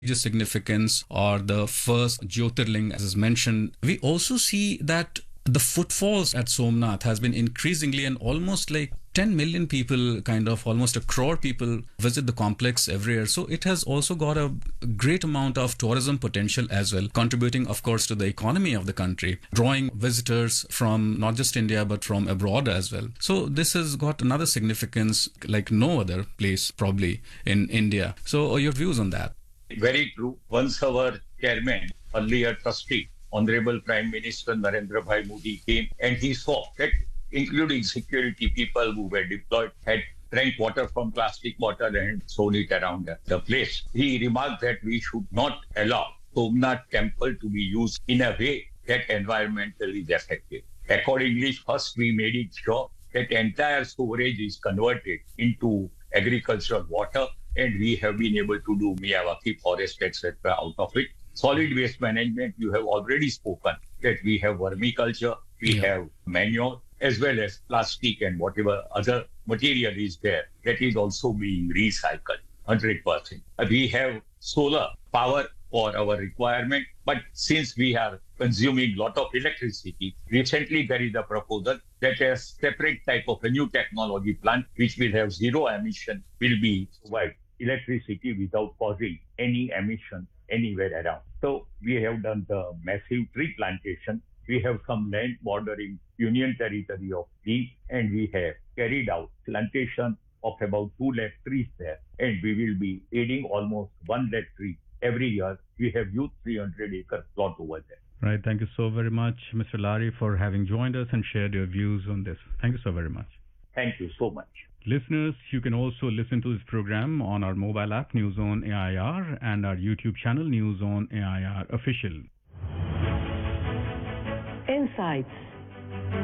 significance or the first Jyotirling, as is mentioned, we also see that the footfalls at Somnath has been increasingly, and almost like 10 million people, kind of almost a crore people visit the complex every year. So it has also got a great amount of tourism potential as well, contributing, of course, to the economy of the country, drawing visitors from not just India, but from abroad as well. So this has got another significance like no other place probably in India. So your views on that? Very true. Once our chairman, earlier trustee, Honorable Prime Minister Narendra Bhai Modi came and he saw that including security people who were deployed had drank water from plastic bottle and thrown it around the place. He remarked that we should not allow Somnath temple to be used in a way that environmentally is effective. Accordingly, first we made it sure that entire storage is converted into agricultural water, and we have been able to do Miyawaki forest, etc. out of it. Solid waste management, you have already spoken that we have vermiculture, we have manure, as well as plastic and whatever other material is there that is also being recycled 100%. We have solar power for our requirement, but since we are consuming a lot of electricity, recently there is a proposal that a separate type of a new technology plant which will have zero emission will be provide electricity without causing any emission anywhere around. So we have done the massive tree plantation. We have some land bordering Union Territory of Leave, and we have carried out plantation of about 2 lakh trees there, and we will be adding almost 1 lakh tree every year. We have used 300-acre plot over there. Right. Thank you so very much, Mr. Lari, for having joined us and shared your views on this. Thank you so very much. Thank you so much. Listeners, you can also listen to this program on our mobile app News on AIR and our YouTube channel News on AIR Official. Insights